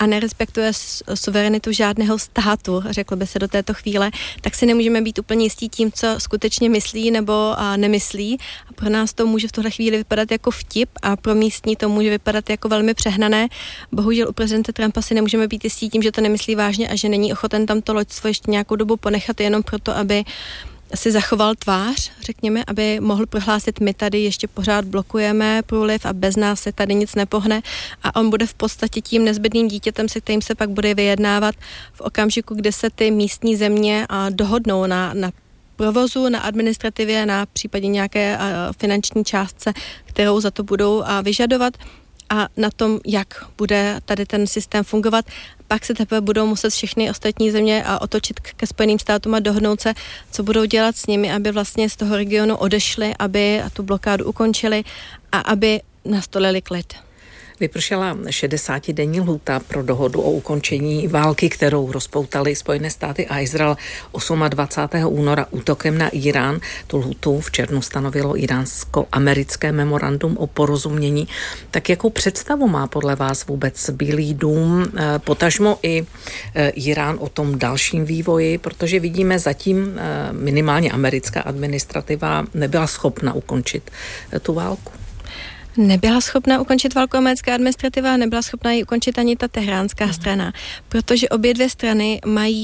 a nerespektuje suverenitu žádného státu, řeklo by se do této chvíle, tak si nemůžeme být úplně jistí tím, co skutečně myslí nebo nemyslí. A pro nás to může v tuhle chvíli vypadat jako vtip a pro místní to může vypadat jako velmi přehnané. Bohužel u prezidenta Trumpa si nemůžeme být jistí tím, že to nemyslí vážně a že není ochoten tam to loďstvo ještě nějakou dobu ponechat jenom proto, aby si zachoval tvář, řekněme, aby mohl prohlásit, my tady ještě pořád blokujeme průliv a bez nás se tady nic nepohne a on bude v podstatě tím nezbedným dítětem, se kterým se pak bude vyjednávat v okamžiku, kdy se ty místní země dohodnou na provozu, na administrativě, na případě nějaké finanční částce, kterou za to budou vyžadovat a na tom, jak bude tady ten systém fungovat. Pak se teprve budou muset všechny ostatní země otočit ke Spojeným státům a dohodnout se, co budou dělat s nimi, aby vlastně z toho regionu odešli, aby tu blokádu ukončili a aby nastolili klid. Vypršela 60-denní lhůta pro dohodu o ukončení války, kterou rozpoutaly Spojené státy a Izrael 28. února útokem na Irán. Tu lhůtu v červnu stanovilo iránsko-americké memorandum o porozumění. Tak jakou představu má podle vás vůbec Bílý dům, potažmo i Irán o tom dalším vývoji, protože vidíme zatím minimálně americká administrativa nebyla schopna ukončit tu válku. Nebyla schopna ukončit válku americká administrativa, nebyla schopna ji ukončit ani ta tehránská strana, protože obě dvě strany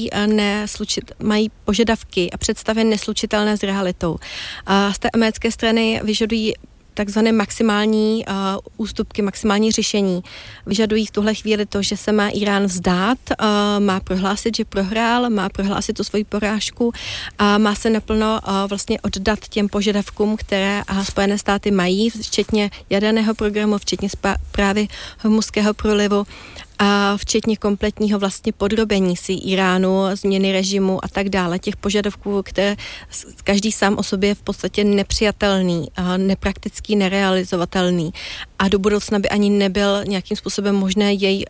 mají požadavky a představy neslučitelné s realitou. A z té americké strany vyžadují takzvané maximální ústupky, maximální řešení. Vyžadují v tuhle chvíli to, že se má Irán vzdát, má prohlásit, že prohrál, má prohlásit tu svoji porážku a má se naplno vlastně oddat těm požadavkům, které Spojené státy mají, včetně jaderného programu, včetně právě Hormuzského průlivu a včetně kompletního vlastně podrobení si Iránu, změny režimu a tak dále, těch požadavků, které každý sám o sobě je v podstatě nepřijatelný, nepraktický, nerealizovatelný a do budoucna by ani nebyl nějakým způsobem možné jej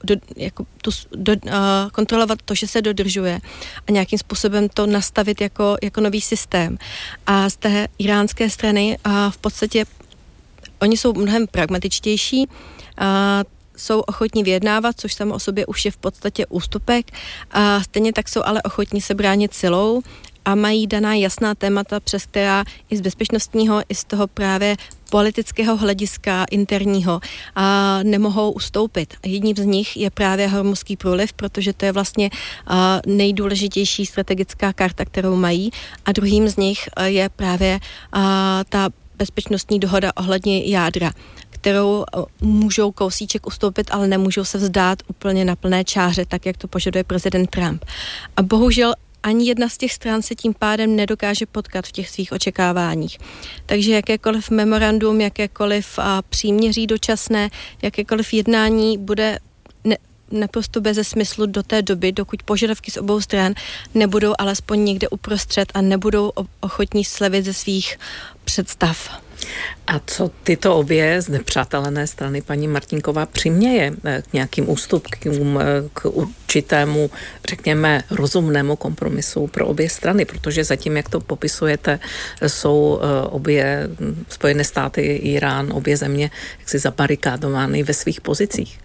kontrolovat to, že se dodržuje a nějakým způsobem to nastavit jako nový systém. A z té iránské strany v podstatě oni jsou mnohem pragmatičtější, jsou ochotní vyjednávat, což samo o sobě už je v podstatě ústupek. A stejně tak jsou ale ochotní se bránit silou a mají daná jasná témata, přes která i z bezpečnostního, i z toho právě politického hlediska interního a nemohou ustoupit. Jedním z nich je právě Hormuzský průliv, protože to je vlastně nejdůležitější strategická karta, kterou mají. A druhým z nich je právě ta bezpečnostní dohoda ohledně jádra, kterou můžou kousíček ustoupit, ale nemůžou se vzdát úplně na plné čáře, tak jak to požaduje prezident Trump. A bohužel ani jedna z těch stran se tím pádem nedokáže potkat v těch svých očekáváních. Takže jakékoliv memorandum, jakékoliv příměří dočasné, jakékoliv jednání bude naprosto beze smyslu do té doby, dokud požadavky z obou stran nebudou alespoň někde uprostřed a nebudou ochotní slevit ze svých představ. A co tyto obě znepřátelené strany, paní Martinková, přiměje k nějakým ústupkům, k určitému, řekněme, rozumnému kompromisu pro obě strany? Protože zatím, jak to popisujete, jsou obě Spojené státy, Irán, obě země jaksi zabarikádovány ve svých pozicích.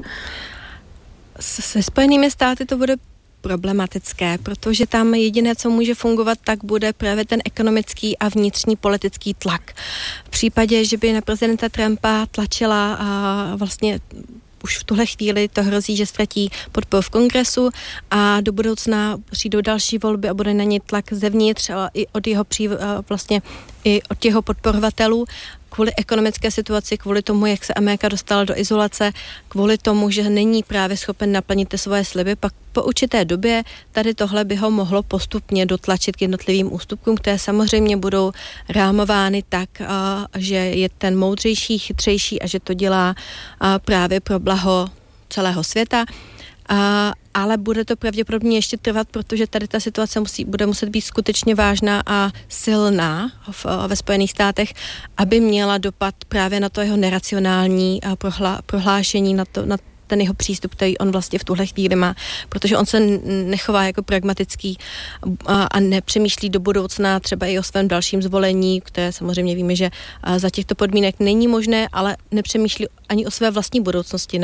Se Spojenými státy to bude problematické, protože tam jediné, co může fungovat, tak bude právě ten ekonomický a vnitřní politický tlak. V případě, že by na prezidenta Trumpa tlačila vlastně už v tuhle chvíli to hrozí, že ztratí podporu v kongresu a do budoucna přijdou další volby a bude na ně tlak zevnitř i od jeho vlastně i od jeho podporovatelů kvůli ekonomické situaci, kvůli tomu, jak se Amerika dostala do izolace, kvůli tomu, že není právě schopen naplnit ty svoje sliby, pak po určité době tady tohle by ho mohlo postupně dotlačit k jednotlivým ústupkům, které samozřejmě budou rámovány tak, že je ten moudřejší, chytřejší a že to dělá právě pro blaho celého světa. Ale bude to pravděpodobně ještě trvat, protože tady ta situace bude muset být skutečně vážná a silná ve Spojených státech, aby měla dopad právě na to jeho neracionální prohlášení, na ten jeho přístup, který on vlastně v tuhle chvíli má, protože on se nechová jako pragmatický a nepřemýšlí do budoucna třeba i o svém dalším zvolení, které samozřejmě víme, že za těchto podmínek není možné, ale nepřemýšlí ani o své vlastní budoucnosti na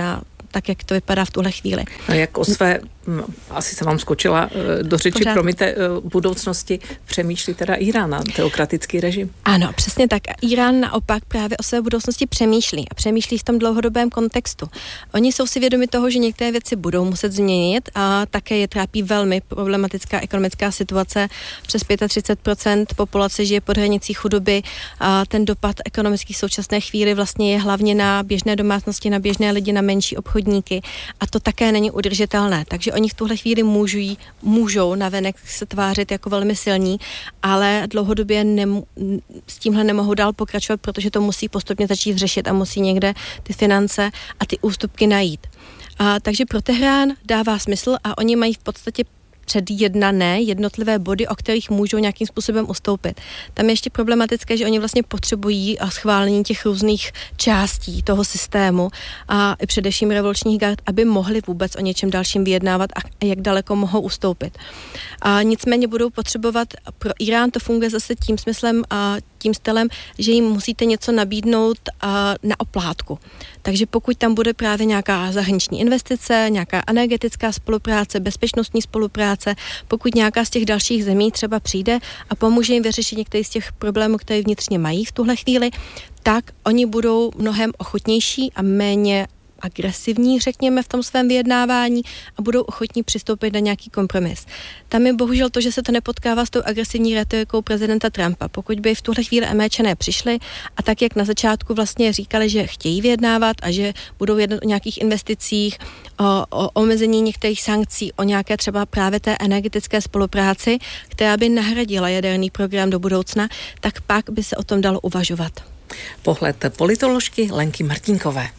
tak jak to vypadá v tuhle chvíli. A jak o své, asi se vám skočila do řeči, promiňte, budoucnosti přemýšlí teda Irán a teokratický režim? Ano, přesně tak. Irán naopak právě o své budoucnosti přemýšlí a přemýšlí v tom dlouhodobém kontextu. Oni jsou si vědomi toho, že některé věci budou muset změnit a také je trápí velmi problematická ekonomická situace. Přes 35% populace žije pod hranicí chudoby a ten dopad ekonomický v současné chvíli vlastně je hlavně na běžné domácnosti, na běžné lidi, na menší obchodníky a to také není udržitelné. Takže oni v tuhle chvíli můžou navenek se tvářit jako velmi silní, ale dlouhodobě s tímhle nemohou dál pokračovat, protože to musí postupně začít řešit a musí někde ty finance a ty ústupky najít. Takže pro Teherán dává smysl a oni mají v podstatě předjednané jednotlivé body, o kterých můžou nějakým způsobem ustoupit. Tam je ještě problematické, že oni vlastně potřebují schválení těch různých částí toho systému a i především revolučních gard, aby mohli vůbec o něčem dalším vyjednávat a jak daleko mohou ustoupit. A nicméně budou potřebovat, pro Irán to funguje zase tím smyslem a tím stylem, že jim musíte něco nabídnout na oplátku. Takže pokud tam bude právě nějaká zahraniční investice, nějaká energetická spolupráce, bezpečnostní spolupráce, pokud nějaká z těch dalších zemí třeba přijde a pomůže jim vyřešit některý z těch problémů, které vnitřně mají v tuhle chvíli, tak oni budou mnohem ochotnější a méně agresivní, řekněme, v tom svém vyjednávání a budou ochotní přistoupit na nějaký kompromis. Tam je bohužel to, že se to nepotkává s tou agresivní rétorikou prezidenta Trumpa. Pokud by v tuhle chvíli Američané přišli a tak, jak na začátku vlastně říkali, že chtějí vyjednávat a že budou jednat o nějakých investicích, o omezení některých sankcí, o nějaké třeba právě té energetické spolupráci, která by nahradila jaderný program do budoucna, tak pak by se o tom dalo uvažovat. Pohled politoložky Lenky Martinkové.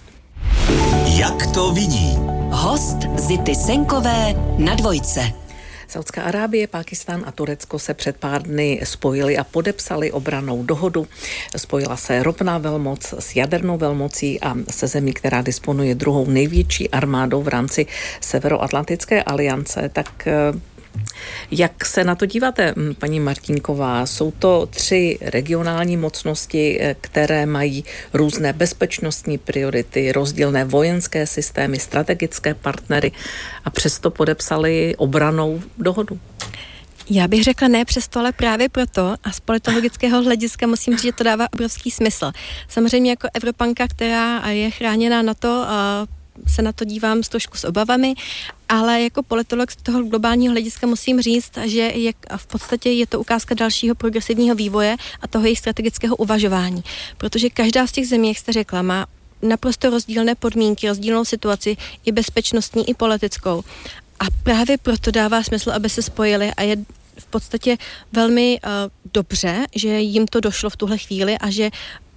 Jak to vidí? Host Zity Senkové na Dvojce. Saudská Arábie, Pákistán a Turecko se před pár dny spojili a podepsali obrannou dohodu. Spojila se ropná velmoc s jadernou velmocí a se zemí, která disponuje druhou největší armádou v rámci Severoatlantické aliance. Tak jak se na to díváte, paní Martinková? Jsou to 3 regionální mocnosti, které mají různé bezpečnostní priority, rozdílné vojenské systémy, strategické partnery a přesto podepsali obrannou dohodu. Já bych řekla ne přesto, ale právě proto a z politologického hlediska musím říct, že to dává obrovský smysl. Samozřejmě jako Evropanka, která je chráněná na to, se na to dívám trošku s obavami, ale jako politolog z toho globálního hlediska musím říct, že v podstatě je to ukázka dalšího progresivního vývoje a toho jejich strategického uvažování. Protože každá z těch zemí, jak jste řekla, má naprosto rozdílné podmínky, rozdílnou situaci, i bezpečnostní, i politickou. A právě proto dává smysl, aby se spojili a je v podstatě velmi dobře, že jim to došlo v tuhle chvíli a že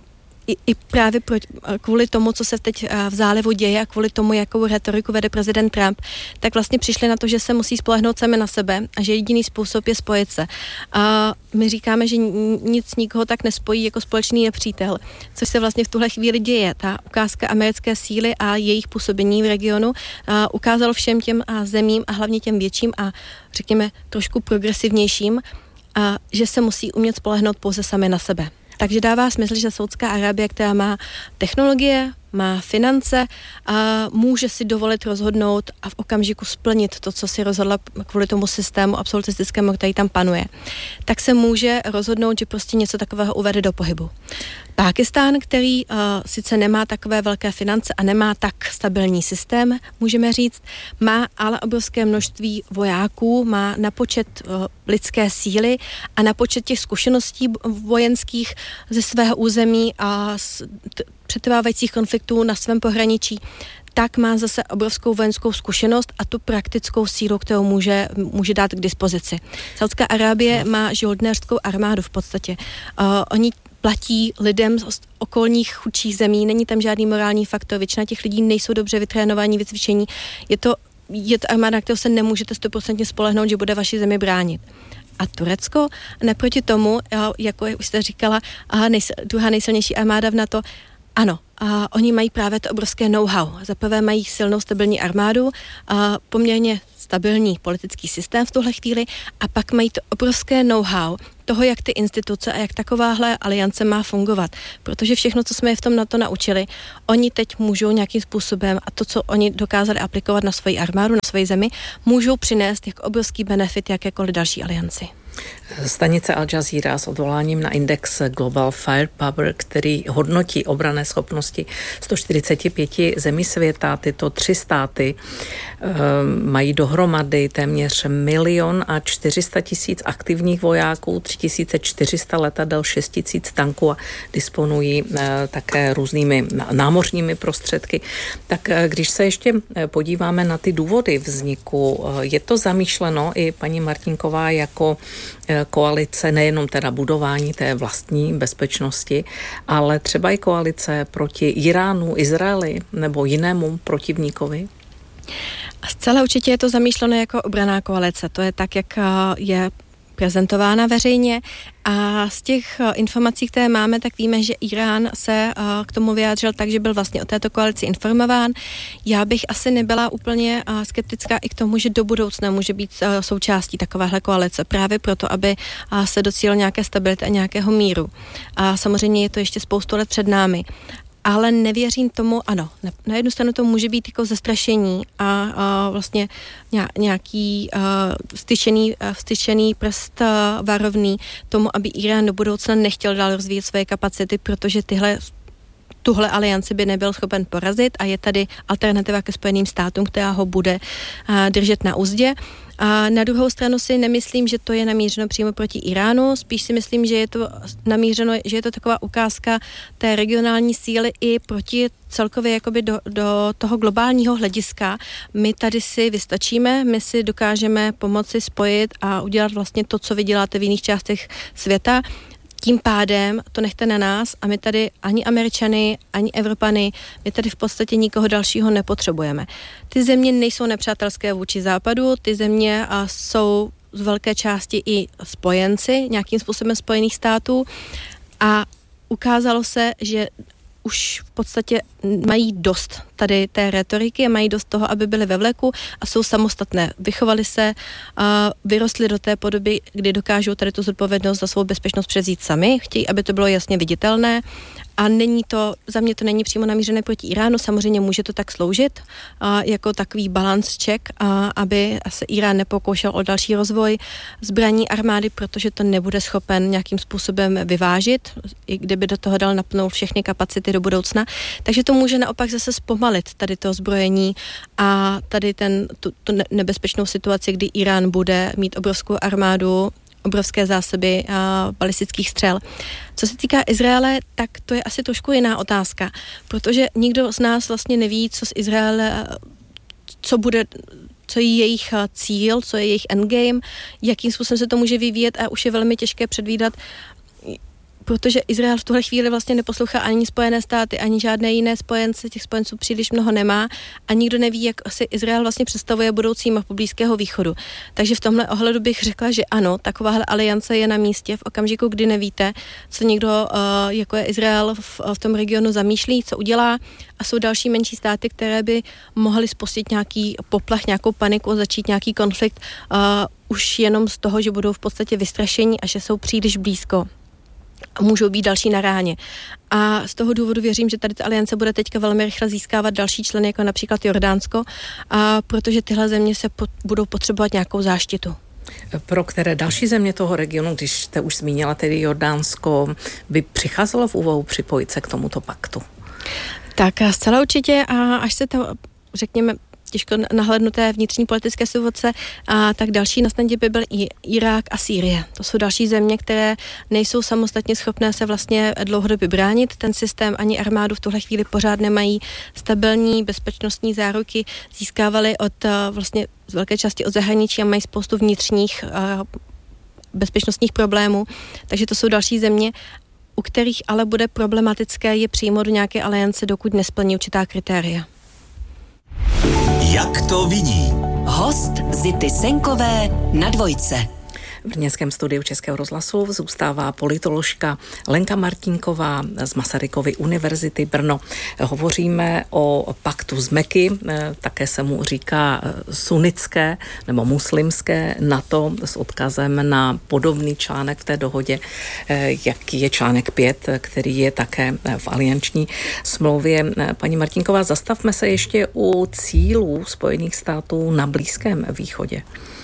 i právě kvůli tomu, co se teď v zálivu děje a kvůli tomu, jakou retoriku vede prezident Trump, tak vlastně přišli na to, že se musí spolehnout sami na sebe a že jediný způsob je spojit se. A my říkáme, že nic nikoho tak nespojí jako společný nepřítel, což se vlastně v tuhle chvíli děje. Ta ukázka americké síly a jejich působení v regionu ukázalo všem těm zemím a hlavně těm větším a řekněme trošku progresivnějším, že se musí umět spolehnout pouze sami na sebe. Takže dává smysl, že Saudská Arábie, která má technologie, má finance a může si dovolit rozhodnout a v okamžiku splnit to, co si rozhodla kvůli tomu systému absolutistickému, který tam panuje, tak se může rozhodnout, že prostě něco takového uvede do pohybu. Pákistán, který sice nemá takové velké finance a nemá tak stabilní systém, můžeme říct, má ale obrovské množství vojáků, má na počet lidské síly a na počet těch zkušeností vojenských ze svého území a přetrvávajících konfliktů na svém pohraničí, tak má zase obrovskou vojenskou zkušenost a tu praktickou sílu, kterou může dát k dispozici. Saudská Arábie má žoldnéřskou armádu v podstatě. Oni platí lidem z okolních chudších zemí, není tam žádný morální faktor, většina těch lidí nejsou dobře vytrénovaní, vycvičení. Je to armáda, kterou se nemůžete 100% spolehnout, že bude vaši zemi bránit. A Turecko naproti tomu, jako už jste říkala, druhá nejsilnější armáda v NATO, ano, oni mají právě to obrovské know-how. Za prvé mají silnou stabilní armádu, poměrně stabilní politický systém v tuhle chvíli a pak mají to obrovské know-how toho, jak ty instituce a jak takováhle aliance má fungovat. Protože všechno, co jsme je v tom NATO naučili, oni teď můžou nějakým způsobem a to, co oni dokázali aplikovat na svoji armádu, na svoji zemi, můžou přinést jako obrovský benefit jakékoliv další alianci. Stanice Al Jazeera s odvoláním na index Global Firepower, který hodnotí obranné schopnosti 145 zemí světa. Tyto 3 státy mají dohromady téměř 1 400 000 aktivních vojáků, 3400 letadel, 6 000 tanků a disponují také různými námořními prostředky. Tak když se ještě podíváme na ty důvody vzniku, je to zamýšleno i paní Martinková jako koalice, nejenom teda budování té vlastní bezpečnosti, ale třeba i koalice proti Iránu, Izraeli nebo jinému protivníkovi? Zcela určitě je to zamýšleno jako obranná koalice. To je tak, jak je prezentována veřejně a z těch informací, které máme, tak víme, že Irán se k tomu vyjádřil tak, že byl vlastně o této koalici informován. Já bych asi nebyla úplně skeptická i k tomu, že do budoucna může být součástí takovéhle koalice, právě proto, aby se docílil nějaké stability a nějakého míru. A samozřejmě je to ještě spoustu let před námi. Ale nevěřím tomu, ano, na jednu stranu to může být jako zastrašení a vlastně nějaký vstyčený prst varovný tomu, aby Irán do budoucna nechtěl dál rozvíjet své kapacity, protože tuhle alianci by nebyl schopen porazit a je tady alternativa ke Spojeným státům, která ho bude držet na uzdě. A na druhou stranu si nemyslím, že to je namířeno přímo proti Iránu, spíš si myslím, že je to namířeno, že je to taková ukázka té regionální síly i proti celkově jakoby do toho globálního hlediska. My tady si vystačíme, my si dokážeme pomoci spojit a udělat vlastně to, co vy děláte v jiných částech světa. Tím pádem to nechte na nás a my tady ani Američany, ani Evropany, my tady v podstatě nikoho dalšího nepotřebujeme. Ty země nejsou nepřátelské vůči západu, ty země jsou z velké části i spojenci, nějakým způsobem Spojených států a ukázalo se, že už v podstatě mají dost tady té retoriky a mají dost toho, aby byly ve vleku a jsou samostatné. Vychovali se, vyrostli do té podoby, kdy dokážou tady tu zodpovědnost za svou bezpečnost převzít sami. Chtějí, aby to bylo jasně viditelné a za mě to není přímo namířené proti Iránu, samozřejmě může to tak sloužit jako takový balance check, aby se Irán nepokoušel o další rozvoj zbraní armády, protože to nebude schopen nějakým způsobem vyvážit, i kdyby do toho dal napnout všechny kapacity do budoucna. Takže to může naopak zase zpomalit tady to zbrojení a tady tu nebezpečnou situaci, kdy Irán bude mít obrovskou armádu, obrovské zásoby balistických střel. Co se týká Izraele, tak to je asi trošku jiná otázka, protože nikdo z nás vlastně neví, co z Izraele, co je jejich cíl, co je jejich endgame, jakým způsobem se to může vyvíjet a už je velmi těžké předvídat, protože Izrael v tuhle chvíli vlastně neposlouchá ani Spojené státy, ani žádné jiné spojence, těch spojenců příliš mnoho nemá a nikdo neví, jak si Izrael vlastně představuje budoucí mapu Blízkého východu. Takže v tomhle ohledu bych řekla, že ano, takováhle aliance je na místě v okamžiku, kdy nevíte, co někdo, jako je Izrael, v tom regionu zamýšlí, co udělá a jsou další menší státy, které by mohly spustit nějaký poplach, nějakou paniku a začít nějaký konflikt už jenom z toho, že budou v podstatě vystrašení a že jsou příliš blízko. A můžou být další na ráně. A z toho důvodu věřím, že tady ta aliance bude teďka velmi rychle získávat další členy, jako například Jordánsko, protože tyhle země se budou potřebovat nějakou záštitu. Pro které další země toho regionu, když jste už zmínila tedy Jordánsko, by přicházelo v úvahu připojit se k tomuto paktu? Tak zcela určitě a až se to, řekněme, těžko nahlédnuté vnitřní politické situace, tak další na snadě by byl i Irák a Sýrie. To jsou další země, které nejsou samostatně schopné se vlastně dlouhodobě bránit. Ten systém ani armádu v tuhle chvíli pořád nemají stabilní bezpečnostní záruky. Získávali vlastně z velké části od zahraničí a mají spoustu vnitřních bezpečnostních problémů. Takže to jsou další země, u kterých ale bude problematické je přijmout do nějaké aliance, dokud nesplní určitá kritéria. Jak to vidí? Host Zity Senkové na Dvojce. V brněnském studiu Českého rozhlasu zůstává politoložka Lenka Martinková z Masarykovy univerzity Brno. Hovoříme o paktu z Meky, také se mu říká sunnické nebo muslimské NATO s odkazem na podobný článek v té dohodě, jaký je článek 5, který je také v alianční smlouvě. Paní Martinková, zastavme se ještě u cílů Spojených států na Blízkém východě.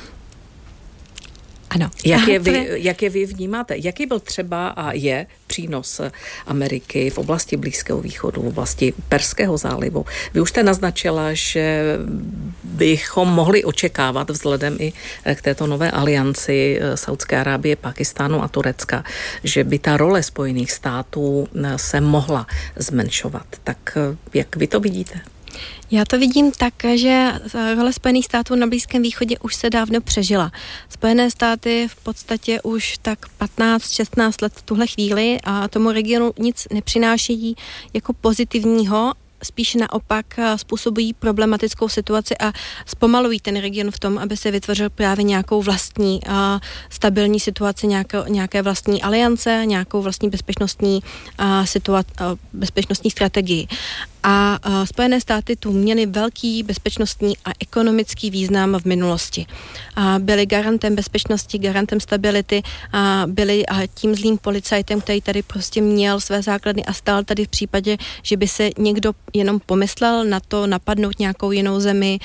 Ano. Jak je vy vnímáte? Jaký byl třeba a je přínos Ameriky v oblasti Blízkého východu, v oblasti Perského zálivu? Vy už jste naznačila, že bychom mohli očekávat vzhledem i k této nové alianci Saúdské Arábie, Pákistánu a Turecka, že by ta role Spojených států se mohla zmenšovat. Tak jak vy to vidíte? Já to vidím tak, že role Spojených států na Blízkém východě už se dávno přežila. Spojené státy v podstatě už tak 15-16 let v tuhle chvíli a tomu regionu nic nepřinášejí jako pozitivního, spíš naopak způsobují problematickou situaci a zpomalují ten region v tom, aby se vytvořil právě nějakou vlastní stabilní situaci, nějaké vlastní aliance, nějakou vlastní bezpečnostní strategii. A Spojené státy tu měly velký bezpečnostní a ekonomický význam v minulosti. Byly garantem bezpečnosti, garantem stability, byly tím zlým policajtem, který tady prostě měl své základny a stál tady v případě, že by se někdo jenom pomyslel na to napadnout nějakou jinou zemi,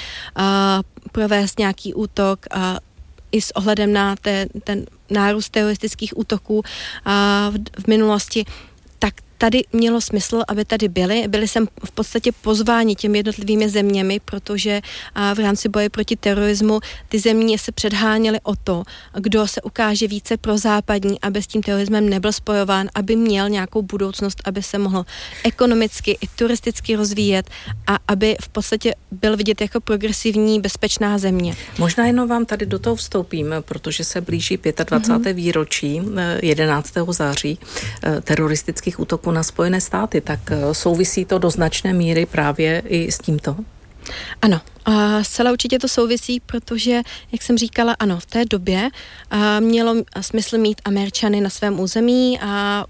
provést nějaký útok i s ohledem na ten nárůst teroristických útoků v minulosti, tak tady mělo smysl, aby tady byli sem v podstatě pozváni těmi jednotlivými zeměmi, protože v rámci boje proti terorismu ty země se předháněly o to, kdo se ukáže více prozápadní, aby s tím terorismem nebyl spojován, aby měl nějakou budoucnost, aby se mohl ekonomicky i turisticky rozvíjet a aby v podstatě byl vidět jako progresivní, bezpečná země. Možná jenom vám tady do toho vstoupím, protože se blíží 25. výročí 11. září teroristických útoků na Spojené státy, tak souvisí to do značné míry právě i s tímto? Ano, zcela určitě to souvisí, protože, jak jsem říkala, ano, v té době mělo smysl mít Američany na svém území a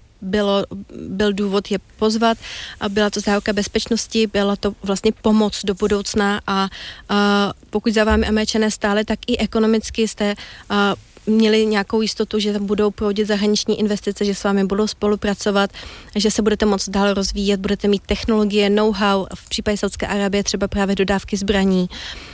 byl důvod je pozvat a byla to záruka bezpečnosti, byla to vlastně pomoc do budoucna a pokud za vámi Američané stále, tak i ekonomicky jste měli nějakou jistotu, že tam budou proudit zahraniční investice, že s vámi budou spolupracovat, že se budete moct dál rozvíjet, budete mít technologie, know-how, v případě Saúdské Arábie třeba právě dodávky zbraní.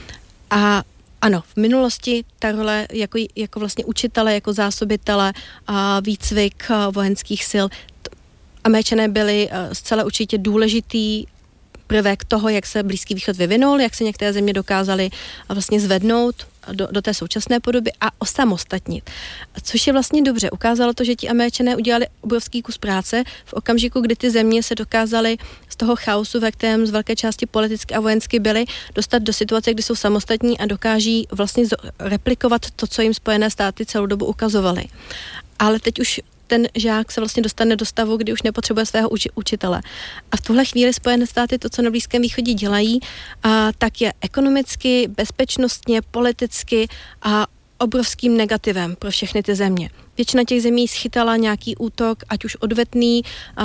A ano, v minulosti ta role jako vlastně učitele, jako zásobitele, výcvik vojenských sil, Američané byli zcela určitě důležitý prvek toho, jak se Blízký východ vyvinul, jak se některé země dokázaly vlastně zvednout do té současné podoby a osamostatnit. Což je vlastně dobře. Ukázalo to, že ti Američané udělali obrovský kus práce v okamžiku, kdy ty země se dokázaly z toho chaosu, ve kterém z velké části politicky a vojensky byly, dostat do situace, kdy jsou samostatní a dokáží vlastně replikovat to, co jim Spojené státy celou dobu ukazovaly. Ale teď už ten žák se vlastně dostane do stavu, kdy už nepotřebuje svého učitele. A v tuhle chvíli Spojené státy to, co na Blízkém východě dělají, tak je ekonomicky, bezpečnostně, politicky a obrovským negativem pro všechny ty země. Většina těch zemí schytala nějaký útok, ať už odvetný,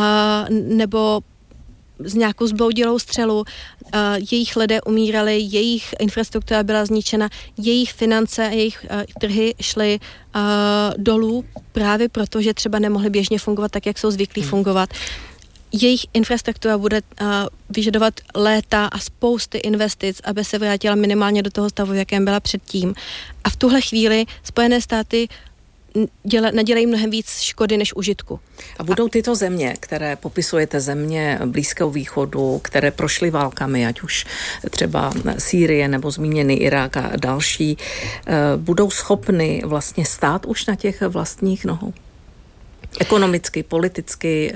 nebo s nějakou zbloudilou střelu, jejich lidé umírali, jejich infrastruktura byla zničena, jejich finance, jejich trhy šly dolů právě proto, že třeba nemohly běžně fungovat tak, jak jsou zvyklí fungovat. Jejich infrastruktura bude vyžadovat léta a spousty investic, aby se vrátila minimálně do toho stavu, v jakém byla předtím. A v tuhle chvíli Spojené státy nadělají mnohem víc škody než užitku. A budou tyto země, které popisujete, země Blízkého východu, které prošly válkami, ať už třeba Sýrie nebo zmíněný Irák a další, budou schopny vlastně stát už na těch vlastních nohou? Ekonomicky, politicky,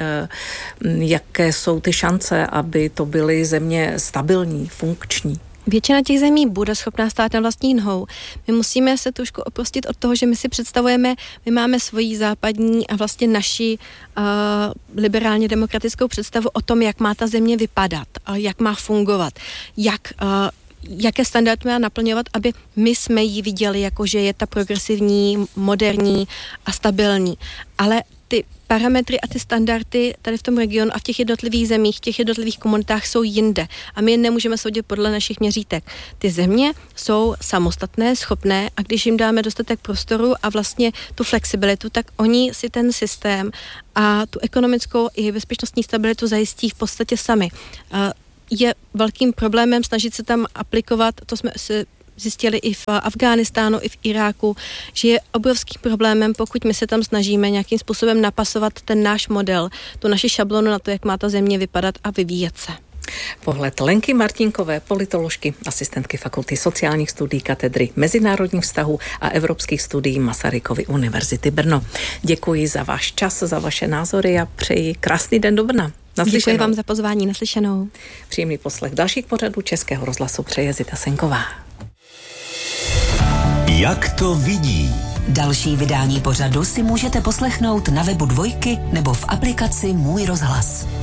jaké jsou ty šance, aby to byly země stabilní, funkční? Většina těch zemí bude schopná stát na vlastní nohou. My musíme se trošku oprostit od toho, že my si představujeme, my máme svoji západní a vlastně naši liberálně demokratickou představu o tom, jak má ta země vypadat, jak má fungovat, jak jaké standardy má naplňovat, aby my jsme ji viděli, jako že je ta progresivní, moderní a stabilní. Ale ty parametry a ty standardy tady v tom regionu a v těch jednotlivých zemích, v těch jednotlivých komunitách jsou jinde. A my je nemůžeme soudit podle našich měřítek. Ty země jsou samostatné, schopné a když jim dáme dostatek prostoru a vlastně tu flexibilitu, tak oni si ten systém a tu ekonomickou i bezpečnostní stabilitu zajistí v podstatě sami. Je velkým problémem snažit se tam aplikovat, to jsme se zjistili i v Afghánistánu, i v Iráku, že je obrovským problémem, pokud my se tam snažíme nějakým způsobem napasovat ten náš model, tu naši šablonu na to, jak má ta země vypadat a vyvíjet se. Pohled Lenky Martinkové, politoložky, asistentky Fakulty sociálních studií katedry mezinárodních vztahů a evropských studií Masarykovy univerzity Brno. Děkuji za váš čas, za vaše názory a přeji krásný den do Brna. Naslyšenou. Děkuji vám za pozvání, naslyšenou. Příjemný poslech dalších pořadů Českého rozhlasu přeje Zita Senková. Jak to vidí? Další vydání pořadu si můžete poslechnout na webu Dvojky nebo v aplikaci Můj rozhlas.